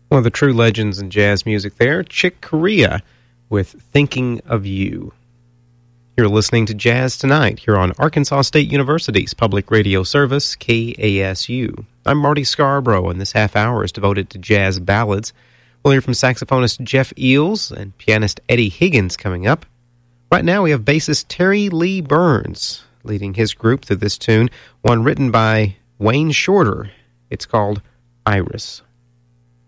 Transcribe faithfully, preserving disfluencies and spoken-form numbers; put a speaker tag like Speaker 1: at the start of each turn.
Speaker 1: One of the true legends in jazz music there, Chick Corea, with Thinking of You. You're listening to Jazz Tonight here on Arkansas State University's public radio service, K A S U. I'm Marty Scarborough, and this half hour is devoted to jazz ballads. We'll hear from saxophonist Jeff Eels and pianist Eddie Higgins coming up. Right now we have bassist Terry Lee Burns leading his group through this tune, one written by Wayne Shorter. It's called Iris.